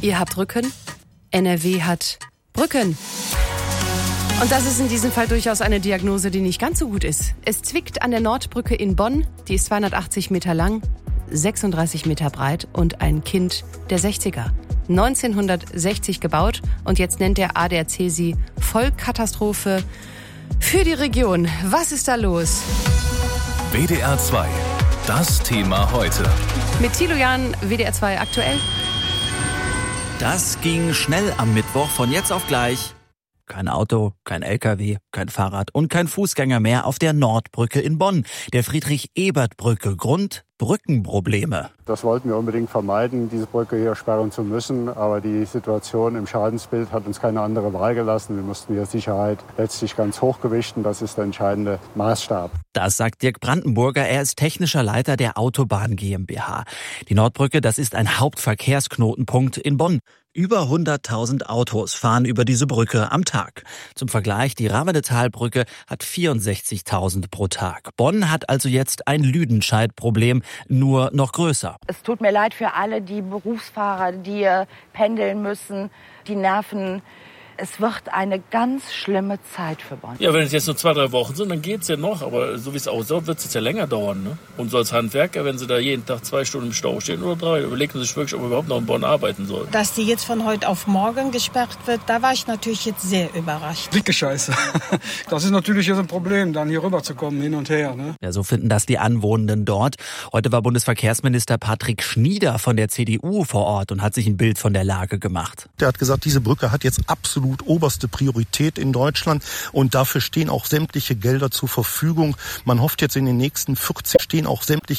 Ihr habt Rücken, NRW hat Brücken. Und das ist in diesem Fall durchaus eine Diagnose, die nicht ganz so gut ist. Es zwickt an der Nordbrücke in Bonn. Die ist 280 Meter lang, 36 Meter breit und ein Kind der 60er. 1960 gebaut und jetzt nennt der ADAC sie Vollkatastrophe für die Region. Was ist da los? WDR 2, das Thema heute. Mit Thilo Jahn, WDR 2 aktuell. Das ging schnell am Mittwoch, von jetzt auf gleich. Kein Auto, kein LKW, kein Fahrrad und kein Fußgänger mehr auf der Nordbrücke in Bonn, der Friedrich-Ebert-Brücke. Grund: Brückenprobleme. Das wollten wir unbedingt vermeiden, diese Brücke hier sperren zu müssen. Aber die Situation im Schadensbild hat uns keine andere Wahl gelassen. Wir mussten hier Sicherheit letztlich ganz hoch gewichten. Das ist der entscheidende Maßstab. Das sagt Dirk Brandenburger. Er ist technischer Leiter der Autobahn GmbH. Die Nordbrücke, das ist ein Hauptverkehrsknotenpunkt in Bonn. Über 100.000 Autos fahren über diese Brücke am Tag. Zum Vergleich, die Ramedetalbrücke hat 64.000 pro Tag. Bonn hat also jetzt ein Lüdenscheid-Problem, nur noch größer. Es tut mir leid für alle die Berufsfahrer, die pendeln müssen, die Nerven. Es wird eine ganz schlimme Zeit für Bonn. Ja, wenn es jetzt nur 2-3 Wochen sind, dann geht's ja noch. Aber so wie es aussieht, wird es jetzt ja länger dauern. Ne? Und so als Handwerker, wenn Sie da jeden Tag 2 Stunden im Stau stehen oder 3, überlegen Sie sich wirklich, ob man überhaupt noch in Bonn arbeiten soll. Dass die jetzt von heute auf morgen gesperrt wird, da war ich natürlich jetzt sehr überrascht. Dicke Scheiße. Das ist natürlich jetzt ein Problem, dann hier rüber zu kommen, hin und her. Ne? Ja, so finden das die Anwohnenden dort. Heute war Bundesverkehrsminister Patrick Schnieder von der CDU vor Ort und hat sich ein Bild von der Lage gemacht. Der hat gesagt, diese Brücke hat jetzt absolut oberste Priorität in Deutschland und dafür stehen auch sämtliche Gelder zur Verfügung. Man hofft jetzt in den nächsten 14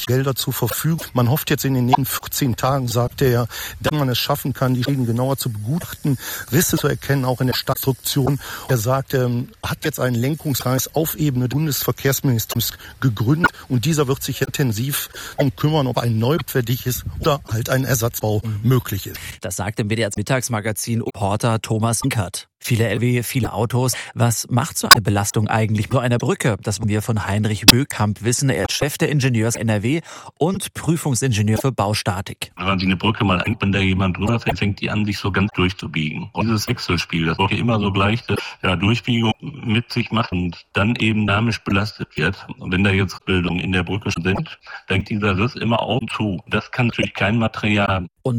Tagen, sagt er, dass man es schaffen kann, die Schäden genauer zu begutachten, Risse zu erkennen, auch in der Stadtstruktur. Er sagt, er hat jetzt einen Lenkungskreis auf Ebene des Bundesverkehrsministeriums gegründet und dieser wird sich intensiv darum kümmern, ob ein Neubau ist oder halt ein Ersatzbau möglich ist. Das sagt im WDR Mittagsmagazin Reporter Thomas Inkert. Viele LW, viele Autos. Was macht so eine Belastung eigentlich bei einer Brücke? Das wir von Heinrich Bökamp wissen. Er ist Chef der Ingenieurs NRW und Prüfungsingenieur für Baustatik. Wenn man sich eine Brücke mal anguckt, wenn da jemand drüber fährt, fängt die an, sich so ganz durchzubiegen. Und dieses Wechselspiel, das auch immer so leichte Durchbiegung mit sich macht und dann eben dynamisch belastet wird. Und wenn da jetzt Bildungen in der Brücke sind, dann geht dieser Riss immer auf und zu. Das kann natürlich kein Material. Und